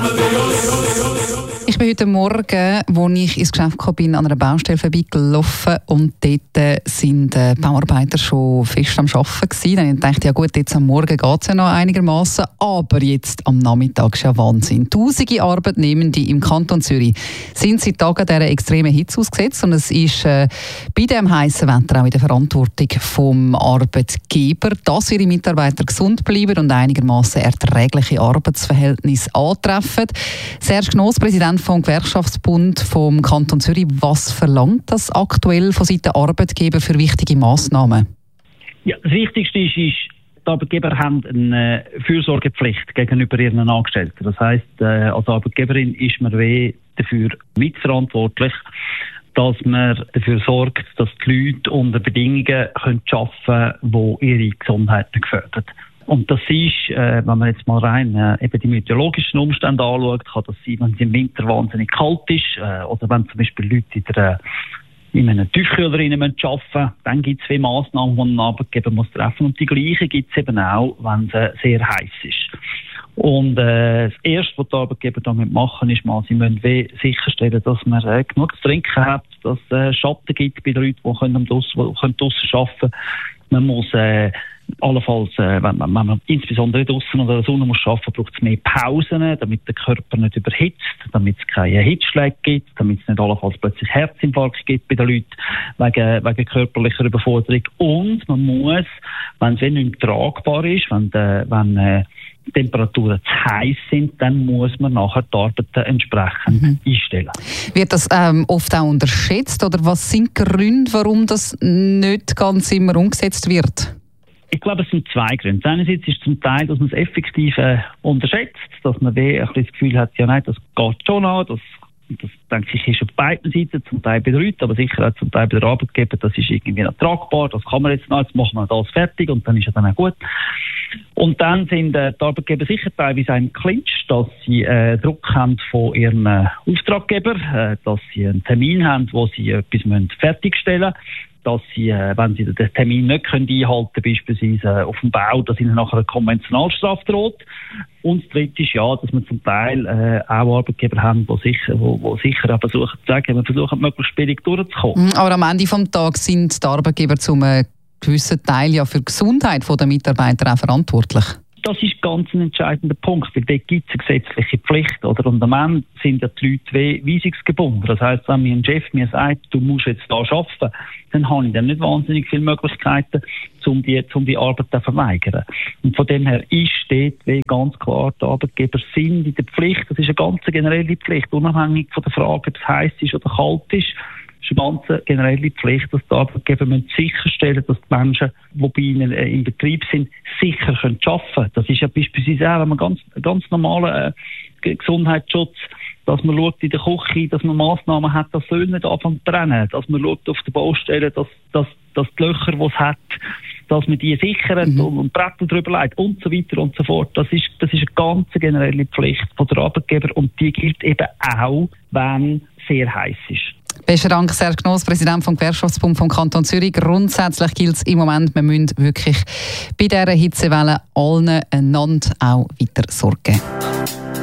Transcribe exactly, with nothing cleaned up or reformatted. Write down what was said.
Ich bin heute Morgen, als ich ins Geschäft kam, bin, an einer Baustelle vorbeigelaufen und dort sind die Bauarbeiter schon fest am Arbeiten gewesen. Dann dachte ich, ja gut, jetzt am Morgen geht es ja noch einigermaßen, aber jetzt am Nachmittag ist ja Wahnsinn. Tausende Arbeitnehmende im Kanton Zürich sind seit Tagen dieser extremen Hitze ausgesetzt und es ist äh, bei diesem heißen Wetter auch in der Verantwortung vom Arbeitgeber, dass ihre Mitarbeiter gesund bleiben und einigermaßen erträgliche Arbeitsverhältnisse antreffen. Serge Gnoss, Präsident vom Gewerkschaftsbund vom Kanton Zürich. Was verlangt das aktuell von Seiten der Arbeitgeber für wichtige Massnahmen? Ja, das Wichtigste ist, ist, die Arbeitgeber haben eine Fürsorgepflicht gegenüber ihren Angestellten. Das heisst, äh, als Arbeitgeberin ist man weh dafür mitverantwortlich, dass man dafür sorgt, dass die Leute unter Bedingungen arbeiten können, die ihre Gesundheit gefährden. Und das ist, äh, wenn man jetzt mal rein äh, eben die meteorologischen Umstände anschaut, kann das sein, wenn es im Winter wahnsinnig kalt ist, äh, oder wenn zum Beispiel Leute in, der, in einem Tiefkühler arbeiten müssen, dann gibt es zwei Massnahmen, die ein Arbeitgeber muss treffen. Und die gleichen gibt es eben auch, wenn es sehr heiß ist. Und äh, das Erste, was die Arbeitgeber damit machen, ist mal, sie müssen sicherstellen, dass man äh, genug zu trinken hat, dass es äh, Schatten gibt bei den Leuten, die können draussen, die können draussen arbeiten können. Man muss äh, allenfalls, äh, wenn, man, wenn man insbesondere draussen oder in der Sonne muss arbeiten, braucht es mehr Pausen, damit der Körper nicht überhitzt, damit es keine Hitzschläge gibt, damit es nicht allenfalls plötzlich Herzinfarkt gibt bei den Leuten wegen, wegen körperlicher Überforderung. Und man muss, wenn es nicht mehr tragbar ist, wenn, äh, wenn äh, Temperaturen zu heiß sind, dann muss man nachher die Arbeiten entsprechend mhm. einstellen. Wird das ähm, oft auch unterschätzt oder was sind die Gründe, warum das nicht ganz immer umgesetzt wird? Ich glaube, es sind zwei Gründe. Einerseits ist zum Teil, dass man es effektiv äh, unterschätzt, dass man ein bisschen das Gefühl hat, ja nein, das geht schon an, das, das denke ich, ist auf beiden Seiten, zum Teil bei den Leuten, aber sicher auch zum Teil bei den Arbeitgebern, das ist irgendwie noch tragbar, das kann man jetzt noch, jetzt machen wir das fertig und dann ist ja dann auch gut. Und dann sind äh, die Arbeitgeber sicher teilweise ein Clinch, dass sie äh, Druck haben von ihren äh, Auftraggeber, äh, dass sie einen Termin haben, wo sie etwas müssen fertigstellen müssen, dass sie, äh, wenn sie den Termin nicht können einhalten können, beispielsweise äh, auf dem Bau, dass ihnen nachher eine Konventionalstrafe droht. Und das Dritte ist ja, dass wir zum Teil äh, auch Arbeitgeber haben, die sicher, wo, wo sicher auch versuchen zu sagen, wir versuchen möglichst billig durchzukommen. Aber am Ende des Tages sind die Arbeitgeber zum äh, gewissen Teil ja für die Gesundheit der Mitarbeiter auch verantwortlich. Das ist ganz ein entscheidender Punkt, weil dort gibt es eine gesetzliche Pflicht. Oder? Und am Ende sind ja die Leute weisungsgebunden. Das heisst, wenn mir ein Chef mir sagt, du musst jetzt da arbeiten, dann habe ich dann nicht wahnsinnig viele Möglichkeiten, um die, um die Arbeit zu verweigern. Und von dem her ist dort wie ganz klar, die Arbeitgeber sind in der Pflicht. Das ist eine ganz generelle Pflicht, unabhängig von der Frage, ob es heiß ist oder kalt ist. Es ist eine ganz generelle Pflicht, dass die Arbeitgeber sicherstellen, dass die Menschen, die bei ihnen äh, im Betrieb sind, sicher können arbeiten können. Das ist ja beispielsweise auch, wenn man ganz, ganz normalen äh, Gesundheitsschutz, dass man schaut in der Küche, dass man Massnahmen hat, dass Löhne nicht anfangen zu brennen, dass man schaut auf der Baustelle, dass, dass, dass die Löcher, die es hat, dass man die sichert mhm. und Bretter drüber legt und so weiter und so fort. Das ist, das ist eine ganz generelle Pflicht von der Arbeitgeber und die gilt eben auch, wenn es sehr heiß ist. Besten Dank, Serge Gnoss, Präsident vom Gewerkschaftsbund vom Kanton Zürich. Grundsätzlich gilt es im Moment, wir müssen wirklich bei dieser Hitzewelle allen einander auch weiter sorgen.